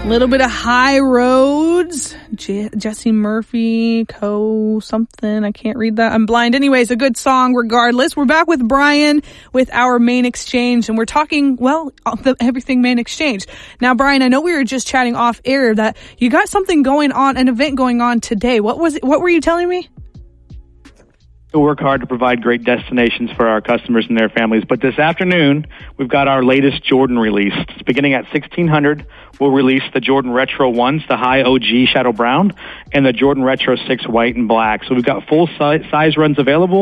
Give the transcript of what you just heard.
A little bit of High Roads, Jesse Murphy, something. I can't read that. I'm blind. Anyways, a good song regardless. We're back with Brian with our main exchange, and we're talking, the Everything Main Exchange. Now, Brian, I know we were just chatting off air that you got something going on, an event going on today. What was it? What were you telling me? We work hard to provide great destinations for our customers and their families. But this afternoon, we've got our latest Jordan release. It's beginning at 1600. We'll release the Jordan Retro 1s, the high OG Shadow Brown, and the Jordan Retro 6 White and Black. So we've got full size runs available.